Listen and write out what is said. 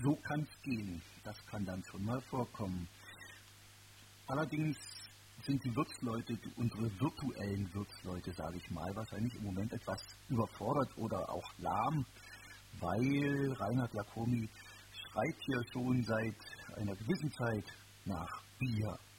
So kann es gehen. Das kann dann schon mal vorkommen. Allerdings sind die Wirtsleute, unsere virtuellen Wirtsleute, sage ich mal, wahrscheinlich im Moment etwas überfordert oder auch lahm, weil Reinhard Jacomi schreit hier schon seit einer gewissen Zeit nach Bier.